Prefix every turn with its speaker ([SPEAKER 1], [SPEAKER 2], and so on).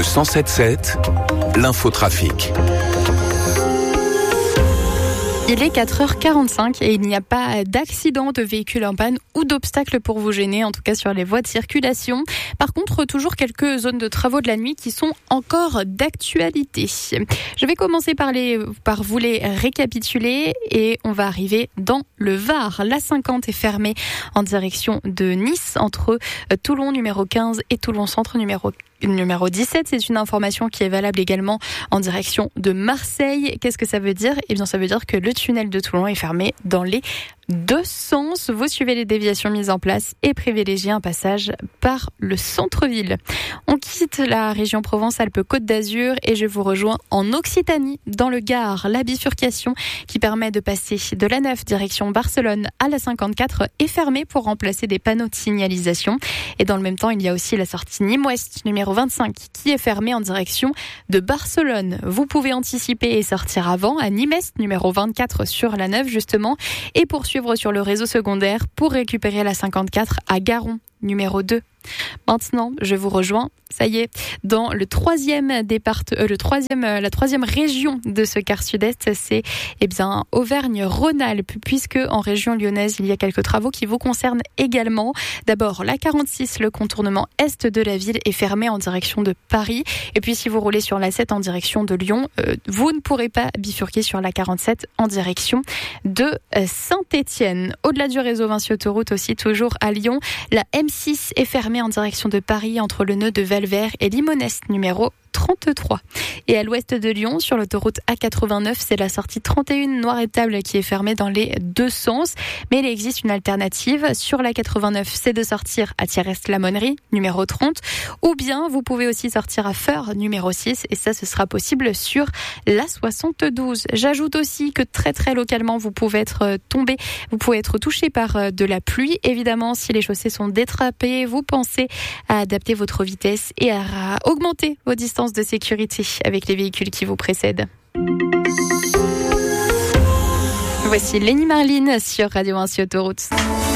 [SPEAKER 1] 107.7, l'infotrafic.
[SPEAKER 2] Il est 4h45 et il n'y a pas d'accident de véhicule en panne ou d'obstacle pour vous gêner, en tout cas sur les voies de circulation. Par contre, toujours quelques zones de travaux de la nuit qui sont encore d'actualité. Je vais commencer par vous les récapituler et on va arriver dans le Var. L'A50 est fermée en direction de Nice entre Toulon numéro 15 et Toulon Centre numéro 17. C'est une information qui est valable également en direction de Marseille. Qu'est-ce que ça veut dire ? Eh bien, ça veut dire que le tunnel de Toulon est fermé dans les deux sens. Vous suivez les déviations mises en place et privilégiez un passage par le centre-ville. On quitte la région Provence-Alpes-Côte d'Azur et je vous rejoins en Occitanie, dans le Gard. La bifurcation qui permet de passer de la 9 direction Barcelone à la 54 est fermée pour remplacer des panneaux de signalisation. Et dans le même temps, il y a aussi la sortie Nîmes-Ouest numéro 25 qui est fermée en direction de Barcelone. Vous pouvez anticiper et sortir avant à Nîmes-Est numéro 24 sur la 9 justement et poursuivre sur le réseau secondaire pour récupérer la 54 à Garon numéro 2. Maintenant, je vous rejoins, ça y est, dans la troisième région de ce quart sud-est, c'est Auvergne-Rhône-Alpes, puisque en région lyonnaise, il y a quelques travaux qui vous concernent également. D'abord, la 46, le contournement est de la ville est fermé en direction de Paris. Et puis, si vous roulez sur la 7 en direction de Lyon, vous ne pourrez pas bifurquer sur la 47 en direction de Saint-Étienne. Au-delà du réseau Vinci Autoroute aussi, toujours à Lyon, la M6 est fermée en direction de Paris entre le nœud de Valvert et Limonest numéro 33. Et à l'ouest de Lyon, sur l'autoroute A89, c'est la sortie 31 Noiretable qui est fermée dans les deux sens. Mais il existe une alternative. Sur la 89, c'est de sortir à Thiers-la-Monnerie, numéro 30. Ou bien, vous pouvez aussi sortir à Feurs, numéro 6. Et ça, ce sera possible sur la 72. J'ajoute aussi que très très localement, vous pouvez être touché par de la pluie. Évidemment, si les chaussées sont détrapées, vous pensez à adapter votre vitesse et à augmenter vos distances de sécurité avec les véhicules qui vous précèdent. Voici Lenny Marlin sur Radio Vinci Autoroute.